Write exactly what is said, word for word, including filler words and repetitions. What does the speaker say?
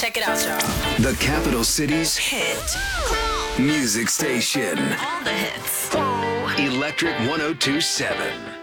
Check it out, y'all. The capital city's Hit. music station. All the hits. Electric one oh two point seven.